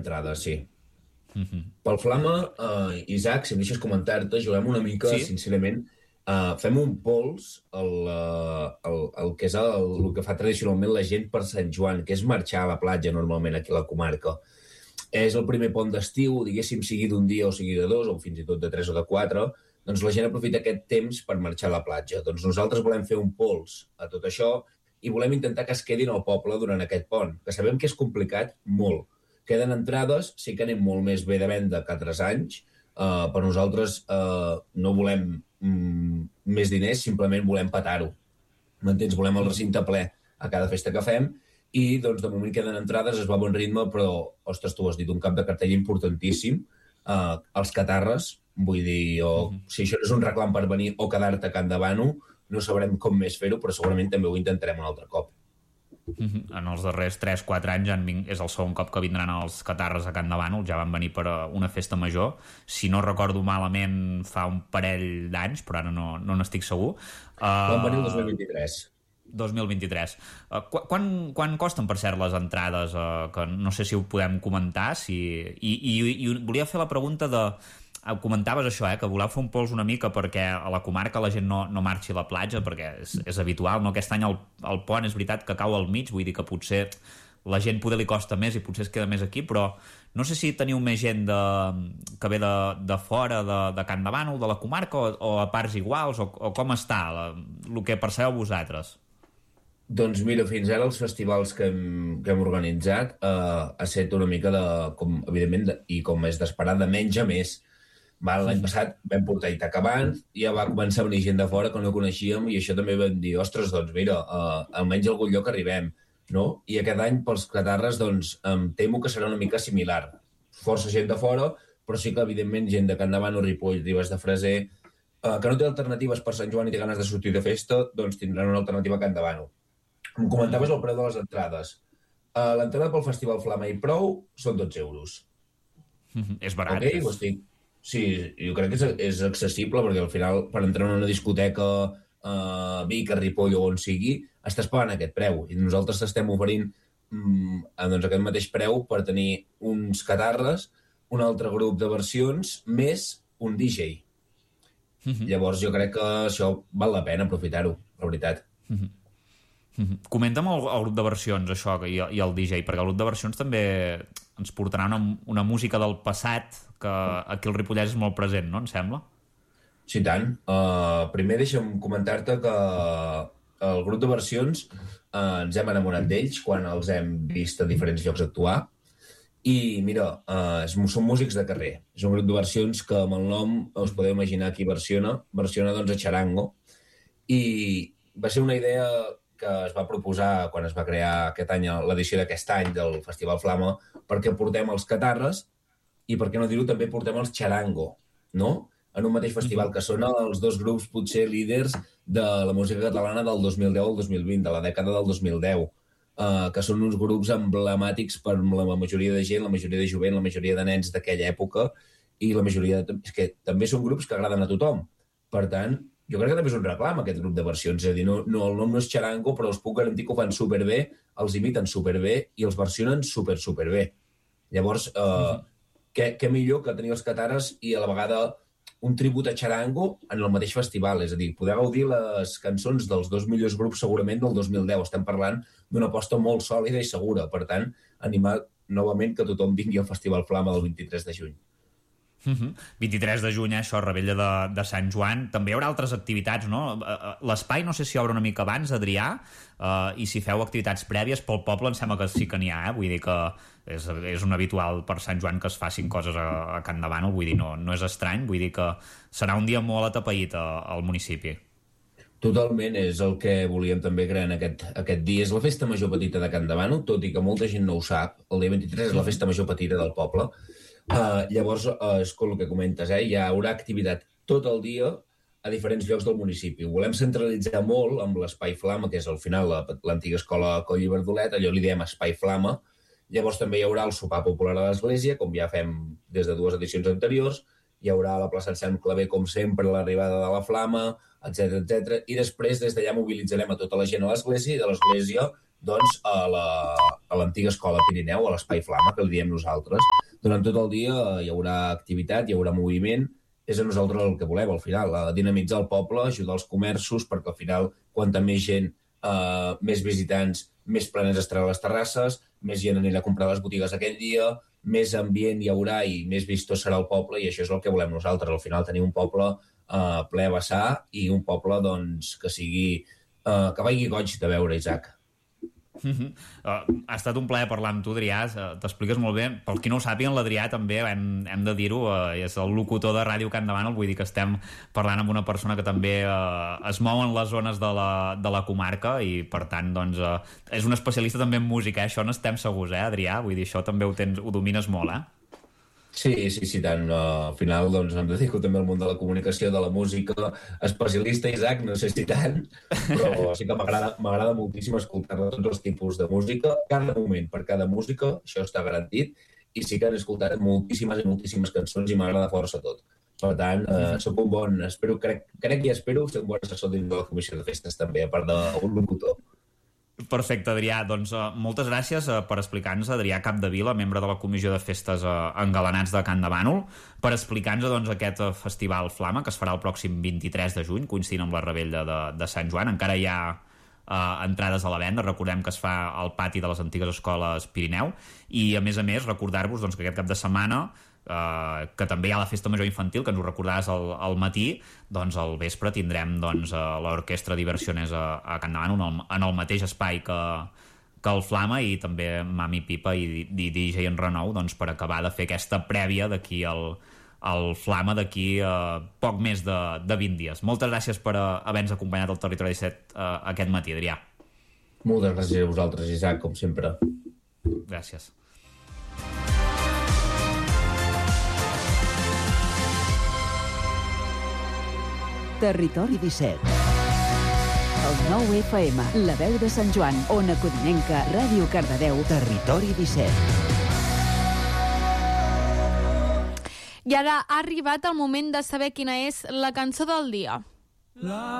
entrades, sí. Pel Flama, Isaac, si em deixes comentar-te, juguem una mica, sincerament, fem un pols el que és el que fa tradicionalment la gent per Sant Joan, que és marxar a la platja normalment aquí a la comarca. És el primer pont d'estiu, diguéssim, sigui d'un dia o sigui de dos, o fins i tot de 3 o de 4, doncs la gent aprofita aquest temps per marxar a la platja. Doncs nosaltres volem fer un pols a tot això i volem intentar que es quedin al poble durant aquest pont, que sabem que és complicat molt. Queden entrades, sí que anem molt més bé de venda que altres anys, per nosaltres no volem més diners, simplement volem petar-ho. M'entens? Volem el recinte ple a cada festa que fem i doncs de moment queden entrades, es va a bon ritme, però, ostres, tu has dit un cap de cartell importantíssim, els catarres, vull dir, si això no és un reclam per venir o quedar-te a Can Davano, no sabrem com més fer-ho, però segurament també ho intentarem un altre cop. En els darrers 3-4 anys és el segon cop que vindran els catarres a Can Davano, ja van venir per una festa major, si no recordo malament fa un parell d'anys, però ara no n'estic segur. Van venir el 2023. Quan costen per cert les entrades? Que no sé si ho podem comentar, i volia fer la pregunta de... Comentaves això, que voleu fer un pols una mica perquè a la comarca la gent no marxi a la platja, perquè és habitual, no? Aquest any el pont és veritat que cau al mig, vull dir que potser la gent poder li costa més i potser es queda més aquí, però no sé si teniu més gent que ve de fora de Can Davano, de la comarca, o a parts iguals, o com està el que percebeu vosaltres? Doncs mira, fins ara els festivals que hem organitzat ha estat una mica com, evidentment, i com és d'esperar, de menys a més. L'any passat vam portar Itacabant i ja va començar a venir gent de fora que no coneixíem i això també vam dir, ostres, doncs mira, almenys a algun lloc arribem, no? I aquest any pels catarres, doncs, em temo que serà una mica similar. Força gent de fora, però sí que, evidentment, gent de Can Davano, Ripoll, Ribes de Freser, que no té alternatives per Sant Joan i té ganes de sortir de festa, doncs tindran una alternativa a Can Davano. Em comentaves el preu de les entrades. L'entrada pel Festival Flama i prou són 12 euros. És barat. Okay? Ho estic... Sí, jo crec que és accessible perquè al final per entrar en una discoteca Vic, a Ripoll o on sigui estàs pagant aquest preu i nosaltres estem oferint doncs aquest mateix preu per tenir uns catarres, un altre grup de versions més un DJ. Llavors jo crec que això val la pena aprofitar-ho, la veritat. Comenta'm el grup de versions, això, i el DJ, perquè el grup de versions també ens portarà una música del passat que aquí el Ripollès és molt present, no? Em sembla? Sí, tant. Primer deixa'm comentar-te que el grup de versions ens hem enamorat d'ells quan els hem vist a diferents llocs actuar i mira, són músics de carrer. És un grup de versions que amb el nom us podeu imaginar qui versiona doncs a Charango i va ser una idea que es va proposar quan es va crear aquest any l'edició d'aquest any del Festival Flama perquè portem els catarres i per què no dir-ho també portem els Charango, no? En un mateix festival, que són els dos grups potser líders de la música catalana del 2010 al 2020, de la dècada del 2010, que són uns grups emblemàtics per la majoria de gent, la majoria de jovent, la majoria de nens d'aquella època, i la majoria és que també són grups que agraden a tothom. Per tant, jo crec que també és un reclam aquest grup de versions, és a dir, no, el nom no és Charango, però els puc garantir que ho fan superbé, els imiten superbé i els versionen superbé. Llavors, què millor que tenir els catarres i a la vegada un tribut a Charango en el mateix festival, és a dir, poder gaudir les cançons dels dos millors grups segurament del 2010. Estem parlant d'una aposta molt sòlida i segura, per tant, animar novament que tothom vingui al Festival Flama del 23 de juny. 23 de juny, això, Rebella de Sant Joan. També hi haurà altres activitats, no? L'espai no sé si obre una mica abans, Adrià, i si feu activitats prèvies pel poble em sembla que sí que n'hi ha, vull dir que és un habitual per Sant Joan que es facin coses a Can Davano, vull dir, no és estrany, vull dir que serà un dia molt atapeït al municipi. Totalment, és el que volíem també crear en aquest dia. És la festa major petita de Can Davano, tot i que molta gent no ho sap. El dia 23 és la festa major petita del poble. Llavors, és el que comentes, hi haurà activitat tot el dia a diferents llocs del municipi. Ho volem centralitzar molt amb l'Espai Flama, que és al final l'antiga escola Coll i Verdolet, allò li diem Espai Flama. Llavors també hi haurà el sopar popular a l'església, com ja fem des de 2 edicions anteriors, hi haurà a la plaça Sant Claver, com sempre, l'arribada de la Flama, etc. I després des d'allà mobilitzarem a tota la gent a l'església i de l'església doncs, a a l'antiga escola Pirineu, a l'Espai Flama, que li diem nosaltres. Durant tot el dia hi haurà activitat, hi haurà moviment. És a nosaltres el que volem, al final, dinamitzar el poble, ajudar els comerços, perquè al final, quanta més gent, més visitants, més planes estaran a les terrasses, més gent anirà a comprar a les botigues aquell dia, més ambient hi haurà i més vistós serà el poble, i això és el que volem nosaltres. Al final, tenir un poble ple a vessar i un poble doncs, que sigui que vagi goig de veure, Isaac. Ha estat un plaer parlar amb tu, Adrià, t'expliques molt bé. Per qui no ho sàpiguen, l'Adrià també, hem de dir-ho, és el locutor de Ràdio Can Davant, vull dir que estem parlant amb una persona que també es mou en les zones de la comarca i per tant doncs, és un especialista també en música, això n'estem segurs, Adrià? Vull dir, això també ho domines molt, Sí, tant. Al final doncs, em dedico també al món de la comunicació, de la música. Especialista, Isaac, no sé si tant, però sí que m'agrada moltíssim escoltar tots els tipus de música, cada moment, per cada música, això està garantit, i sí que he escoltat moltíssimes i moltíssimes cançons i m'agrada força tot. Per tant, soc un bon... crec i espero ser un bon assessor dins de la comissió de festes també, a part d'un locutor. Perfecte, Adrià. Doncs moltes gràcies per explicar-nos, Adrià Capdevila, membre de la Comissió de Festes Engalanats de Can de Bànol, per explicar-nos doncs, aquest festival Flama, que es farà el pròxim 23 de juny, coincidint amb la Revetlla de Sant Joan. Encara hi ha entrades a la venda. Recordem que es fa al pati de les antigues escoles Pirineu i, a més, recordar-vos doncs, que aquest cap de setmana que també hi ha la festa major infantil, que ens ho recordaràs al matí, doncs al vespre tindrem doncs, l'orquestra Diversiones a Can Davant en el mateix espai que el Flama, i també Mami Pipa i DJ en Renou doncs, per acabar de fer aquesta prèvia d'aquí al Flama d'aquí poc més de 20 dies. Moltes gràcies per haver-nos acompanyat al Territori 17 aquest matí, Adrià. Moltes gràcies a vosaltres, Isaac, com sempre. Gràcies. Territori 17. El 9 FM, la veu de Sant Joan, Ona Codinenca, Ràdio Cardedeu, Territori 17. I ara ha arribat el moment de saber quina és la cançó del dia.